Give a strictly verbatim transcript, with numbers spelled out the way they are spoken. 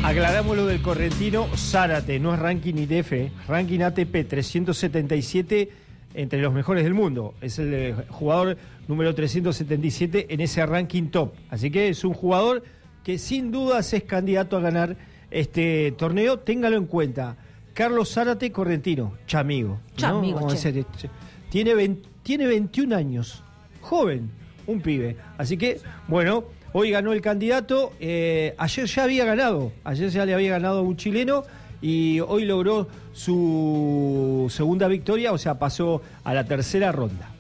Aclaramos lo del correntino. Zárate, no es ranking I D F, ranking A T P trescientos setenta y siete, entre los mejores del mundo. Es el eh, jugador número trescientos setenta y siete en ese ranking top. Así que es un jugador que sin dudas es candidato a ganar este torneo. Téngalo en cuenta. Carlos Zárate, correntino, chamigo. Chamigo, ¿no? Vamos a decir, tiene, veinte, tiene veintiún años, joven, un pibe. Así que, bueno, hoy ganó el candidato. Eh, ayer ya había ganado, ayer ya le había ganado a un chileno y hoy logró su segunda victoria, o sea, pasó a la tercera ronda.